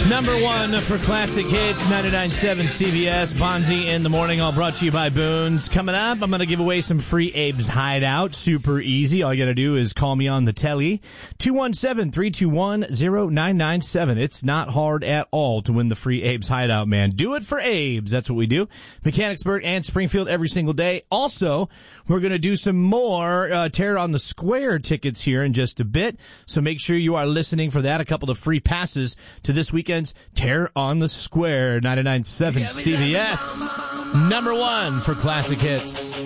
Number one for Classic Hits, 99.7 CBS. Bonzi in the morning, all brought to you by Boone's. Coming up, I'm going to give away some free Abe's Hideout. Super easy. All you got to do is call me on the telly. 217-321-0997. It's not hard at all to win the free Abe's Hideout, man. Do it for Abe's. That's what we do. Mechanicsburg and Springfield every single day. Also, we're going to do some more Terror on the Square tickets here in just a bit. So make sure you are listening for that. A couple of free passes to this weekend's Terror on the Square, 99.7 CBS. Number one for Classic Hits.